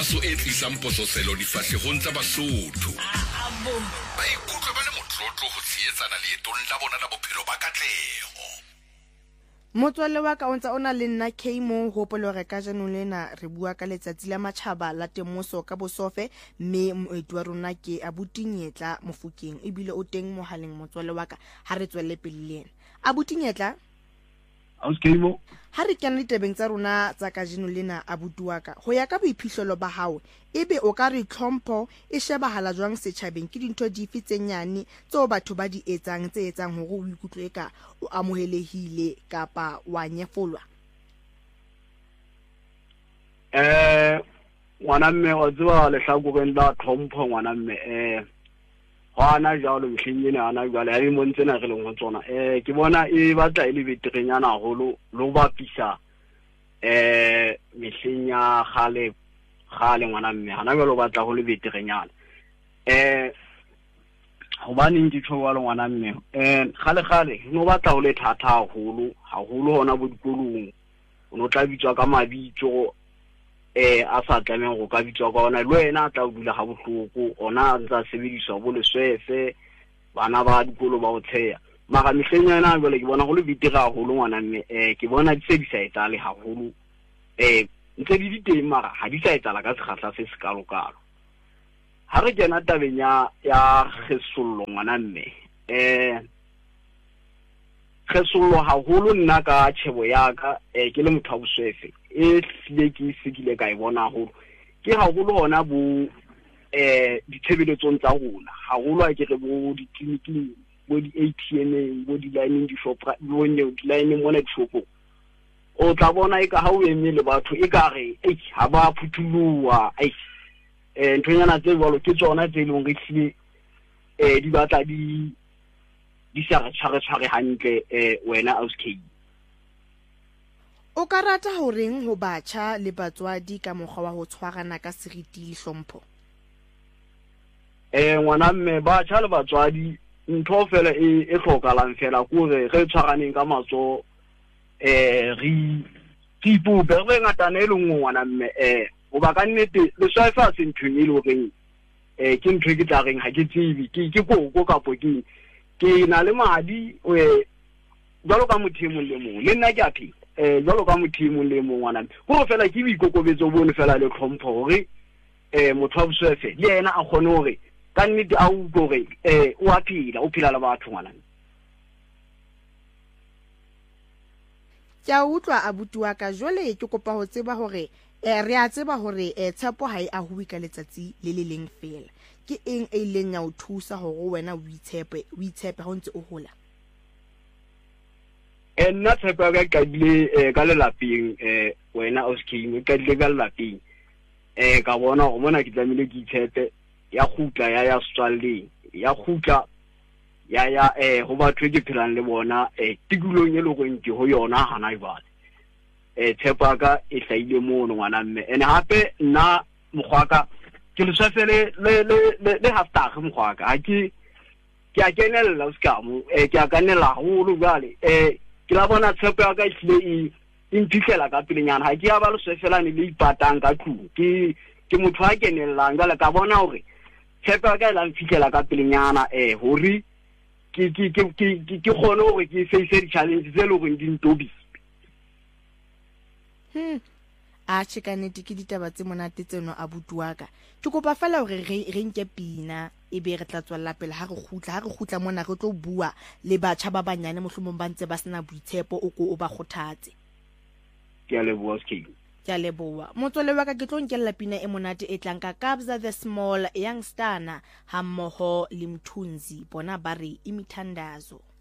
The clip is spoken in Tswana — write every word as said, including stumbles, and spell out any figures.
kgaso e tlisang pososelo difahlegong tsa Basotho. Ba ikutlwe ba le motlotlo go tsietsana leetong la bona la bophelo ba katlego. Motswalle wa ka o ntse o na le nna K mo hopolo re ka jaanong lena re bua ka letsatsi la matjhaba la temoso ka bosofe mme moeti wa rona ke Abuti Nyetla Mofokeng e bile o teng mohaleng motswalle wa ka ha re tswelle pele le yena. Abuti Nyetla Aus K mo ha re kena ditebeng tsa rona tsa ka jaanong lena Abuti wa ka ho ya ka boiphihlelo ba hao ebe o ka re tlhompho e shebahala jwang setjhabeng ke dintho dife tse nyane tseo batho ba di etsang tse etsang hore o ikutlwe ka o amohelehile kapa wa nyefolwa? eh ngwana mme wa tseba le hlakoreng la tlhompho ngwana mme eh hana jalo mhleng ena ana jwale ha e montsena re leng ho tsona eh ke bona e batla e le beterenyana holo lo ba pisa eh mehleng ya khale khale ngwana mme hana jalo batla ho le beterenyana eh hobane ke tshwa walo ngwana mme eh khale khale no batla ho le thatha holo haholo hona bo dikolong o no tla bitswa ka mabitso eh a sa tlameng go ka bitswa ka ona le wena tla dula ga bohloko ona ntsa sebediswa bo leswefe bana ba dikolo ba o tsheya mara mehleng yana jwale ke bona go le bitira haholo ngwana mme eh ke bona di se di sa etale haholo eh ntse di diteng mara ha di sa etala ka sekgahla se sekalokalo ha re kena tabeng ya ya kgesollo ngwana mme eh kgesollo haholo nna ka tshebo ya ka eh ke le motho wa boswefe e hlile ke sekile ka e bona haholo ke haholo hona bo eh ditshebeletsong tsa rona haholo a ke re bo ditleliniking bo di-A T M bo di-line di shop bo ne di-line mona di shop o tla bona e ka ha o eme le batho e ka re eh ha ba phutulwa ai eh ntonyana tse jwalo ke tsona tse leng re hlile eh di batla di di sa tshware tshware hantle eh wena Aus K. O ka rata ho reng ho batjha le batswadi ka mokgwa wa ho tshwarana ka seriti le hlompho? Eh ngwana mme batjha le batswadi ntho fela e e hlokalang fela ke hore re tshwaraneng ka matso eh re tipo be re ngatana e lengwe ngwana mme eh o ba ka nnete le swifa se nthong e le horeng eh ke ntho e ke tla reng ha ke tsebe ke ke koko kapo ke ke na le madi we jalo ka mothimo le mong le nna ke a phela eh jalo ka mothimo le mong ngwana go fela ke boikokobetso bone fela le tlhompho hore eh motho wa boswefe le yena a khone hore ka nnete a u gore eh o a phela o phela le batho ngwana. Ke a utlwa Abuti wa ka jole ke kopa ho tseba hore eh re a tseba hore eh tshepo ha e a hui ka letsatsi le le leng fela ke eng e ileng ya o thusa hore wena o itshepe o itshepe ha o ntse o hola? eh nna tshepo ka ka dile ka le lapeng eh wena Aus K ka dile ka le lapeng eh ka bona go mona ke tlamile ke itshepe ya khutla ya ya setswalleng ya khutla ya ya eh ho batho ke phelang le bona eh tikulong e le go ntse ho yona hana ibale eh tshepo ka e hlaile mono ngwana mme ene hape nna mogwaka ke le swefele le le le hafta mogwaka ha ke ke a kenella o ska mo eh ke a kanela holo jale eh ke la bona tshepo ya ka hlile e imphitlhela ka pelenyana ha ke ya ba le swefelane le ipatang ka tlung ke ke motho a kenellang jale ka bona hore tshepo ya ka e la mphihlela ka pelenyana eh hore ke ke ke ke ke khone hore ke face di challenge tse le gore di ntobi. Hmm a tshekane ke ditaba tse monate tseno Abuti wa ka ke kopa fela hore re re nke pina e be re tla tswalla pele ha re khutla ha re khutla mona re tlo bua le batjha ba banyane mohlomong ba ntse ba sena boitshepo o ko o ba khothatse. Ke a leboha Aus K. Ke a leboha motswalle wa ka ke tlo nkella pina e monate e tlang ka Kabza the Small Youngster ha mmoho le Mthunzi bona ba re imithandazo.